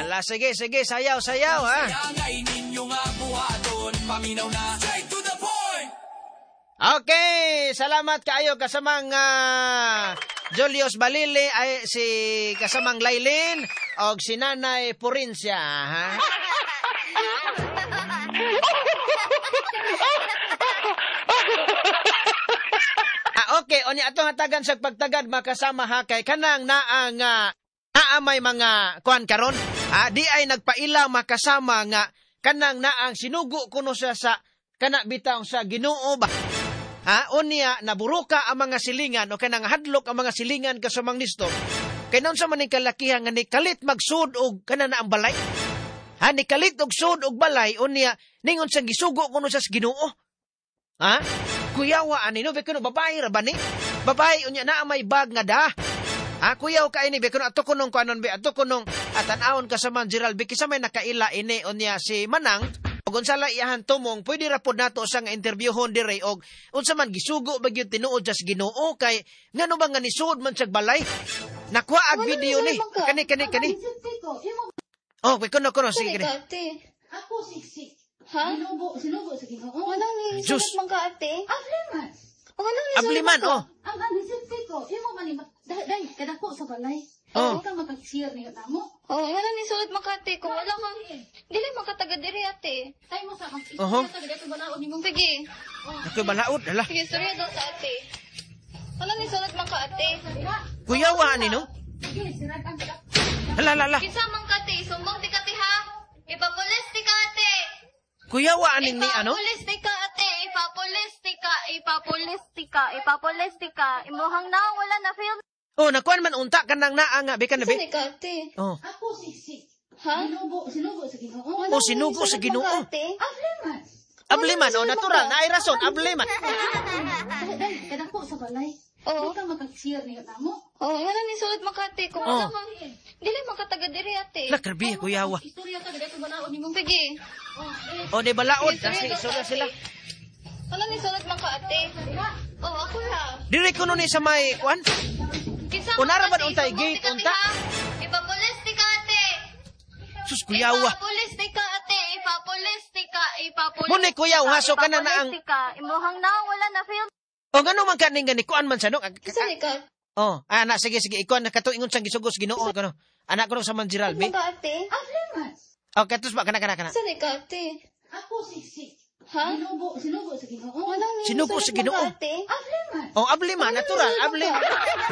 Sige, sayaw, ha? Okay, salamat kaayo kasamang Julius Balili, ay si kasamang Laylin, o si Nanay Purinsya, ha? Okay, oni atong hatagan sa pagtagad makasama ha kay kanang naang naamay mga kuan karon. Di ay nagpaila makasama nga kanang naang sinugo kuno siya sa kana bitaw sa Ginoo ba. Unya naburuka ang mga silingan o kanang hadlok ang mga silingan kasamang Nisto. Kay naun sa man ning kalakihan nga ni kalit magsud og kana na ang balay. Ni kalit og sud og balay unya ningon sang gisugo kuno siya sa Ginoo. Kuyawa ani no bekuno babae ra ba ni? Babae unya na may bag nga da. Kuyaw ka ini bekuno ato kunong kanon be ato kunong atan-awon ka sa man Gerald biki sa may nakaila ini unya si Manang og unsala iyahan tumong pwede ra pod nato sa nga interviewhon dire og unsa man gisugo bagyud tinuod sa Ginoo kay ngano ba nga nisud man sa balay? Nakuha ag video ni. Kani. Oh, bekuno sige kani. Ako siksik. Sinubo sa Ginoo. Walang ni sulat man ka ate. Abliman. Abliman, oh. Ang nisipti ko, imo man ni dai kadako sa balay. Ikaw magpag-share ni namo. Walang ni sulat man ka ate. Kung wala kang dili makataga diri ate. Tay mo sa Sige. balaod nimo. Sige. Ako balaod hala. Sige, storya daw sa ate. Walang ni sulat man ka ate. Kuyawa ani no? Sige, sirad ang Hala. Kinsa man ka ate? Sumbong ti ka ate ha. Ipapulis ti ka ate. Kuyawa aning ni ano? Ipapulistika ate, ipapulistika. Imuhang na, wala na film. Nakuan man unta ka nang naanga, beka na be? Saan ka ate? Ako siksik. Sinugo sa Ginoo. Sinugo sa Ginoo. Abliman. Abliman, natural, na ay rason, abliman. Dai kadako sa balay. Ikaw magpag-share ni namo. Wala ni sulat makati. Kung wala kang dili makataga diri ate. Grabe, kuyawa. Istorya ka dito balaod nimo. Sige. Di balaod, kasi isura sila. Wala ni sulat man ka ate. Ako ra. Diri ko ni sa may kuan? Unara ba untay gate unta? Ipapulistika ate. Sus kuyawa. Ipapulistika ate, ipapulistika. Muna kuyaw, haso ka na ang... Imuhang na, wala na film. Gano'n man ka ning gani, kuan man sa no? Saan ka? Anak, sige, ikuan na katuingon sang gisugos Ginoo, gano. Anak ko sa man Gerald, be? Ka ate? Abliman. Katus ba, kana. Saan ka ate? Ako siksik. Sinugo sa Ginoo. Sinugo sa Ginoo. Abliman. Abliman, natural, abliman.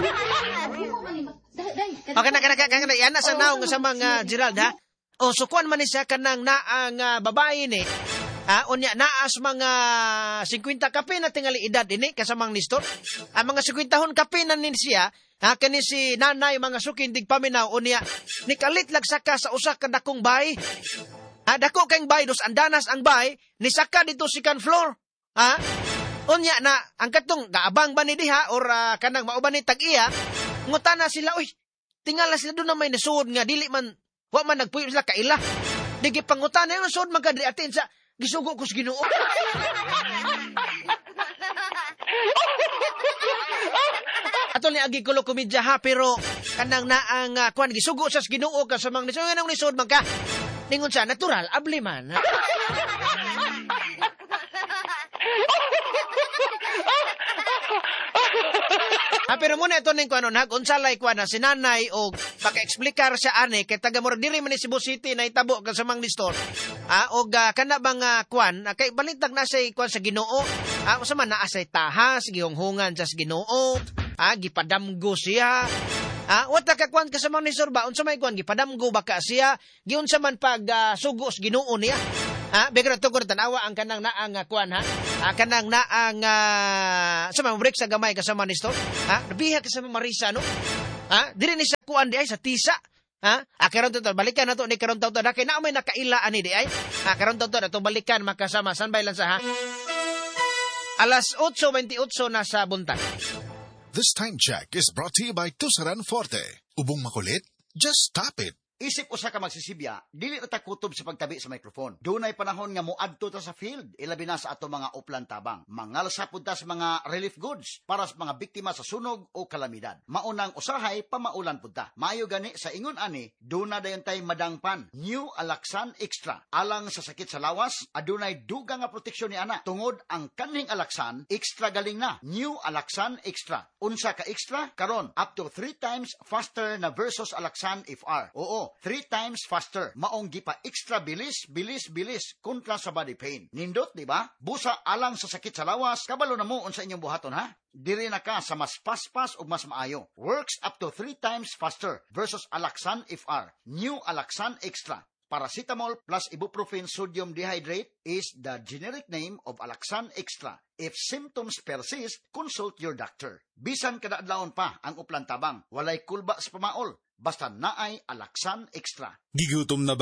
Kana, yana sa naong sa mga Gerald, ha? So kuan man siya kanang naang babae ni. Unya naas mga 50 kape na tingali edad ini kasamang Nistor. Ang mga 50 kape na nin siya, kani si nanay mga sukindig paminaw unya nikalit lag saka sa usa ka dakong bay. Dako kang bay dos andanas ang bay ni saka dito second floor. Unya na ang katong gaabang ba ni diha or kanang mauban ni tag-iya, ngutana sila uy. Tingala sila do na may nasuod nga dili man wa man nagpuyo sila kaila. Digi pangutana yung suod magkadri atin sa gisugo ko sa Ginoo. Ato ni agi kulo komedya ha pero kanang naang kuan gisugo sa Ginoo ka sa mga nisod nang nisod man ka. Ningon sa natural abliman. Pero muna ito ning kuanon ha, unsalay kuan na si nanay o paka-explicar siya ani kay taga mo diri man ni Cebu City na itabo ka sa mang Nistor. Og kana bang kuan kay balitag na say kuan sa Ginoo. Usa man naa say tahas gihunghungan sa Ginoo. Gipadamgo siya. Wata ka kuan ka sa mang Nistor ba unsa may kuan gipadamgo baka siya giunsa man pag sugo sa Ginoo niya. Bigla to ko tanawa ang kanang naang kuan ha. Kanang naang sa mga break sa gamay kasama ni Nistor. Nabiha ka sa Marisa no. Diri ni sa kuan di ay sa tisa. Karon to balikan nato ni karon to na kay na may nakaila ani di ay. Karon to nato balikan makasama sanbay lang sa ha. Alas 8:28 na sa buntag. This time check is brought to you by Tusaran Forte. Ubong makulit? Just tap it. Isip usa ka magsisibya, dili na ta kutob sa pagtabi sa microphone. Dunay panahon nga moadto ta sa field, ilabi na sa ato mga uplan tabang. Mangalsa pud ta sa mga relief goods para sa mga biktima sa sunog o kalamidad. Maunang usahay pamaulan pud ta. Maayo gani sa ingon ani, duna dayon tay madangpan. New Alaxan Extra. Alang sa sakit sa lawas, adunay dugang nga proteksyon ni ana. Tungod ang kaning Alaxan, extra galing na. New Alaxan Extra. Unsa ka extra? Karon up to 3 times faster na versus Alaxan FR. Oo, 3 times faster. Maong gipa extra bilis kontra sa body pain. Nindot, di ba? Busa alang sa sakit sa lawas, kabalo na mo unsa inyong buhaton ha? Diri na ka sa mas paspas o mas maayo. Works up to 3 times faster versus Alaxan FR. New Alaxan Extra. Paracetamol plus ibuprofen sodium dehydrate is the generic name of Alaxan Extra. If symptoms persist, consult your doctor. Bisan kada adlawon pa ang uplan tabang, walay kulba sa pamaol, basta naay Alaxan Extra. Gigutom na ba